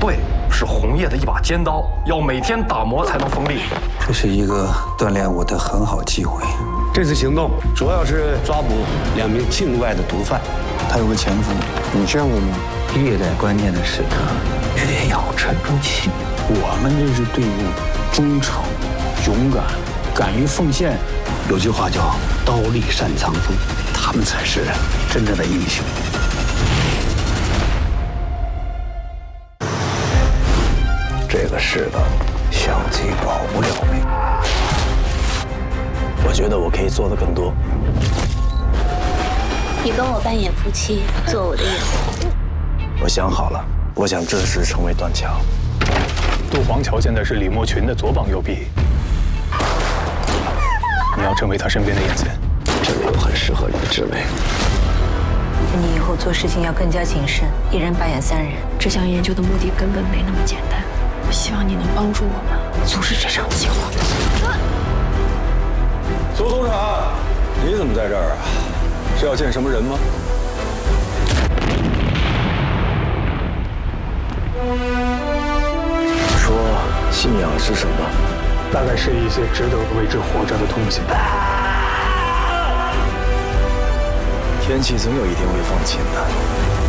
对，是红叶的一把尖刀，要每天打磨才能锋利。 这是一个锻炼我的很好机会。 这次行动主要是抓捕2名境外的毒贩， 他有个前夫，你见过吗？越在关键的时刻，越要沉住气。我们这支队伍忠诚、勇敢、敢于奉献。 有句话叫“刀立善藏锋”，他们才是真正的英雄。这个世道，相机保不了命。我觉得我可以做的更多。 你跟我扮演夫妻，做我的掩护。 我想好了，我想正式成为断桥。 杜黄桥现在是李莫群的左膀右臂，你要成为他身边的眼线。 这个又很适合你的职位。 你以后做事情要更加谨慎，一人扮演3人。 这项研究的目的根本没那么简单，我希望你能帮助我们阻止这场计划。 苏总长，你怎么在这儿啊？是要见什么人吗？说信仰是什么？ 大概是一些值得为之活着的东西。 天气总有一天会放晴的。